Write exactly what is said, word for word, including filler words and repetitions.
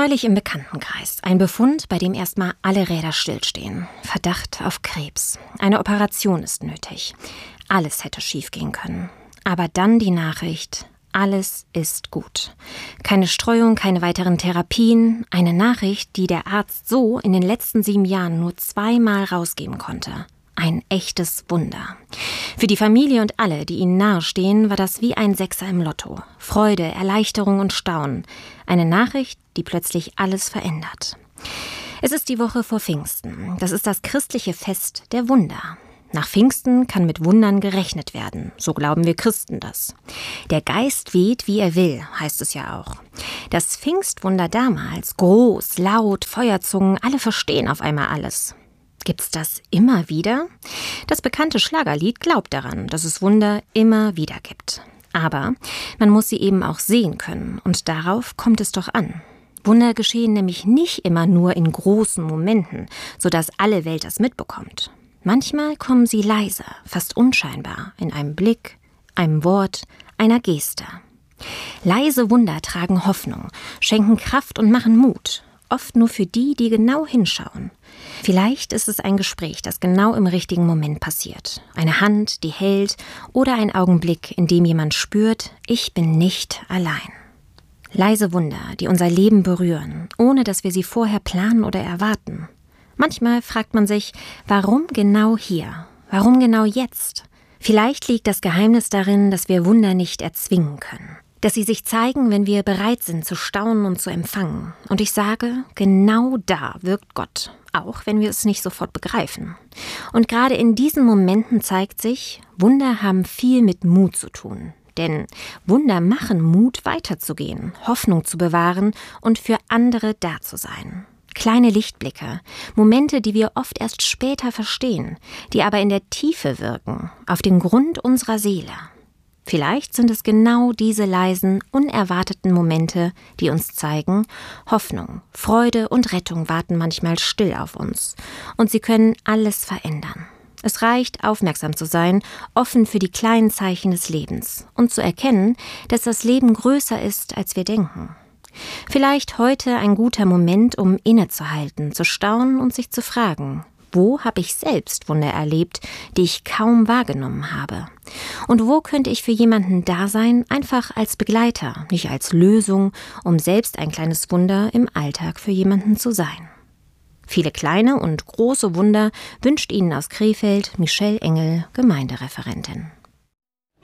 Neulich im Bekanntenkreis. Ein Befund, bei dem erstmal alle Räder stillstehen. Verdacht auf Krebs. Eine Operation ist nötig. Alles hätte schiefgehen können. Aber dann die Nachricht: Alles ist gut. Keine Streuung, keine weiteren Therapien. Eine Nachricht, die der Arzt so in den letzten sieben Jahren nur zweimal rausgeben konnte. Ein echtes Wunder. Für die Familie und alle, die ihnen nahestehen, war das wie ein Sechser im Lotto. Freude, Erleichterung und Staunen. Eine Nachricht, die plötzlich alles verändert. Es ist die Woche vor Pfingsten. Das ist das christliche Fest der Wunder. Nach Pfingsten kann mit Wundern gerechnet werden. So glauben wir Christen das. Der Geist weht, wie er will, heißt es ja auch. Das Pfingstwunder damals, groß, laut, Feuerzungen, alle verstehen auf einmal alles. Gibt's das immer wieder? Das bekannte Schlagerlied glaubt daran, dass es Wunder immer wieder gibt. Aber man muss sie eben auch sehen können, und darauf kommt es doch an. Wunder geschehen nämlich nicht immer nur in großen Momenten, sodass alle Welt das mitbekommt. Manchmal kommen sie leise, fast unscheinbar, in einem Blick, einem Wort, einer Geste. Leise Wunder tragen Hoffnung, schenken Kraft und machen Mut. Oft nur für die, die genau hinschauen. Vielleicht ist es ein Gespräch, das genau im richtigen Moment passiert. Eine Hand, die hält, oder ein Augenblick, in dem jemand spürt: Ich bin nicht allein. Leise Wunder, die unser Leben berühren, ohne dass wir sie vorher planen oder erwarten. Manchmal fragt man sich, warum genau hier? Warum genau jetzt? Vielleicht liegt das Geheimnis darin, dass wir Wunder nicht erzwingen können. Dass sie sich zeigen, wenn wir bereit sind zu staunen und zu empfangen. Und ich sage, genau da wirkt Gott, auch wenn wir es nicht sofort begreifen. Und gerade in diesen Momenten zeigt sich, Wunder haben viel mit Mut zu tun. Denn Wunder machen Mut, weiterzugehen, Hoffnung zu bewahren und für andere da zu sein. Kleine Lichtblicke, Momente, die wir oft erst später verstehen, die aber in der Tiefe wirken, auf den Grund unserer Seele. Vielleicht sind es genau diese leisen, unerwarteten Momente, die uns zeigen, Hoffnung, Freude und Rettung warten manchmal still auf uns. Und sie können alles verändern. Es reicht, aufmerksam zu sein, offen für die kleinen Zeichen des Lebens und zu erkennen, dass das Leben größer ist, als wir denken. Vielleicht heute ein guter Moment, um innezuhalten, zu staunen und sich zu fragen: Wo habe ich selbst Wunder erlebt, die ich kaum wahrgenommen habe? Und wo könnte ich für jemanden da sein, einfach als Begleiter, nicht als Lösung, um selbst ein kleines Wunder im Alltag für jemanden zu sein? Viele kleine und große Wunder wünscht Ihnen aus Krefeld Michelle Engel, Gemeindereferentin.